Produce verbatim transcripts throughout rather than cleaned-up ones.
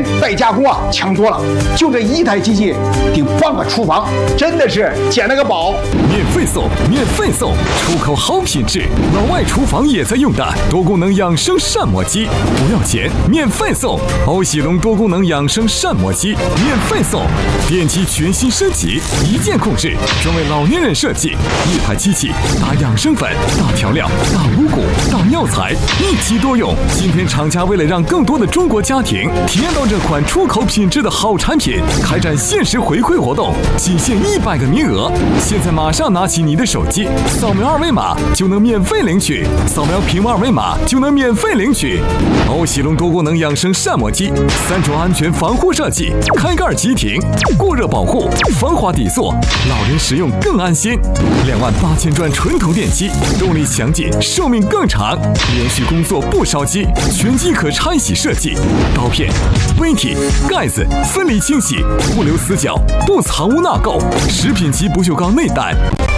代加工啊强多了。就这一台机器顶半个厨房，真的是捡了个宝。 免费送，免费送，出口好品质，老外厨房也在用的多功能养生膳魔机，不要钱，免费送。欧喜龙多功能养生膳魔机免费送，电机全新升级，一键控制，专为老年人设计，一台机器打养生粉、打调料、打五谷、打药材，一机多用。今天厂家为了让更多的中国家庭体验到这款出口品质的好产品，开展限时回馈活动，仅限一百个名额。现在马上拿起你的手机，扫描二维码就能免费领取，扫描屏幕二维码就能免费领取。欧喜龙多功能养生膳魔机，三重安全防护设计，开盖即停，过热保护，防滑底座，老人使用更安心。两万八千转纯铜电机，动力强劲，寿命更长，连续工作不烧机，全机可拆洗设计，刀片、杯体、盖子分离清洗，不留死角，不藏污纳垢，食品级不锈钢内胆。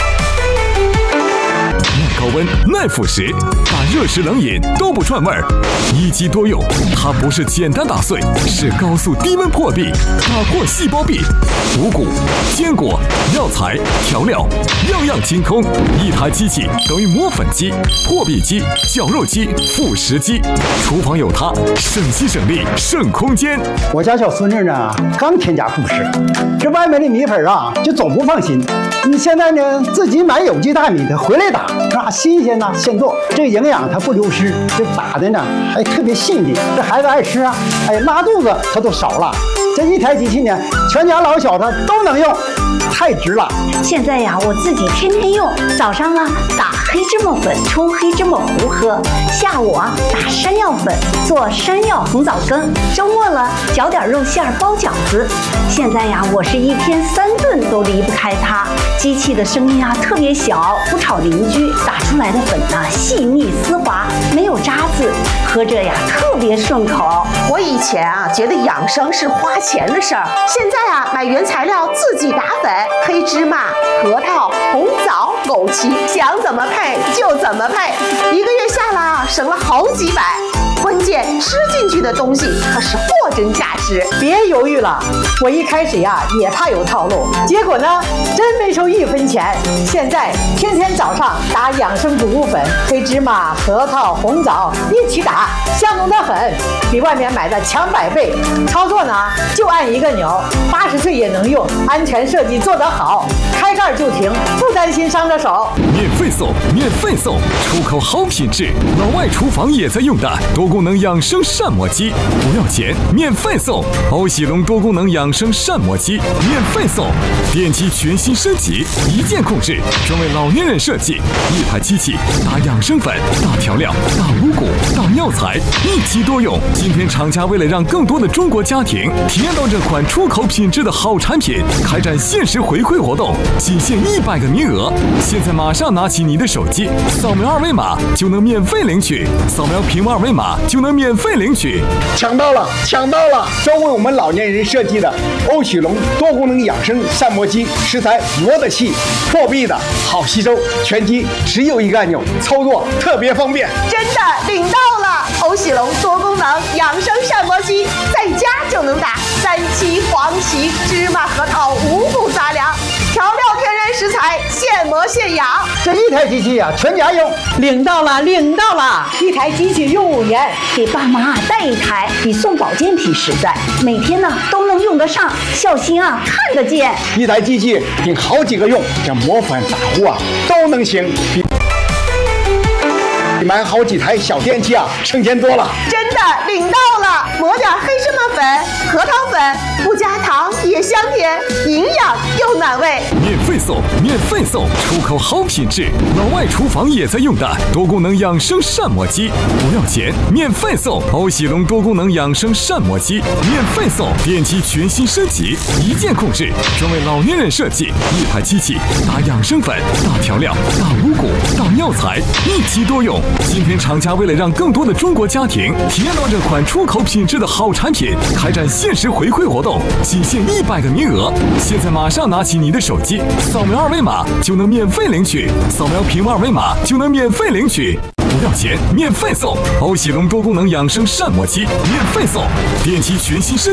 耐高温、耐腐蚀，打热食冷饮都不串味儿。一机多用，它不是简单打碎，是高速低温破壁，打破细胞壁。五谷、坚果、药材、调料，样样精通。一台机器等于磨粉机、破壁机、绞肉机、副食机。厨房有它，省心省力省空间。 我家小孙女呢，刚添加副食，这外面的米粉啊，就总不放心。你现在呢，自己买有机大米的回来打，那新鲜呐，现做，这个营养它不流失，这打的呢还特别细腻，这孩子爱吃啊，哎，拉肚子它都少了。这一台机器呢，全家老小他都能用，太值了。 现在呀，我自己天天用，早上啊打黑芝麻粉冲黑芝麻糊喝，下午啊打山药粉做山药红枣羹，周末了搅点肉馅包饺子。现在呀，我是一天三顿都离不开它。机器的声音啊特别小，不吵邻居，打出来的粉呢细腻丝滑，没有渣子，喝着呀特别顺口。 我以前啊觉得养生是花钱的事儿，现在啊买原材料自己打粉，黑芝麻、核桃、红枣、枸杞，想怎么配就怎么配，一个月下来啊省了好几百。关键吃进去的东西可是货真价实。 别犹豫了，我一开始呀也怕有套路，结果呢真没收一分钱。现在天天早上打养生谷物粉，黑芝麻、核桃、红枣一起打，香浓的很，比外面买的强百倍。操作呢就按一个钮，八十岁也能用，安全设计做得好，开盖就停，不担心伤着手。 免费送，免费送，出口好品质，老外厨房也在用的多功能养生膳魔机，不要钱，免费送。欧喜龙多功能养生膳魔机免费送，电机全新升级，一键控制，专为老年人设计，一台机器打养生粉、打调料、打五谷、打药材，一机多用。今天厂家为了让更多的中国家庭体验到这款出口品质的好产品，开展限时回馈活动，仅限一百个名额。现在马上拿起你的手机，扫描二维码就能免费领取，扫描屏幕二维码就能免费领取。 抢到了，抢到了！专为我们老年人设计的欧喜龙多功能养生膳魔机，食材磨得细，破壁的好吸收，全机只有一个按钮，操作特别方便。 真的领到了！欧喜龙多功能养生膳魔机，在家就能打三七、黄芪、芝麻、核桃、五谷杂粮，调料天然食材，现磨现养。 这一台机器啊，全家用。 领到了，领到了！一台机器用五年， 给爸妈带一台比送保健品实在，每天呢都能用得上，孝心啊看得见。 一台机器顶好几个用，这磨粉打糊啊都能行，比买好几台小电器啊省钱多了。 真的领到了，抹点黑芝麻粉、核桃粉，不加糖也香甜，营养又暖胃。 免费送，免费送，出口好品质，老外厨房也在用的多功能养生膳魔机，不要钱，免费送。欧喜龙多功能养生膳魔机免费送，电机全新升级，一键控制，专为老年人设计，一台机器打养生粉、打调料、打五谷、打药材，一机多用。今天厂家为了让更多的中国家庭体验到这款出口品质的好产品，开展限时回馈活动，仅限一百个名额。现在马上拿起你的手机，扫描二维码就能免费领取，扫描屏幕二维码就能免费领取。不要钱，免费送！欧喜龙多功能养生膳魔机免费送，电机全新升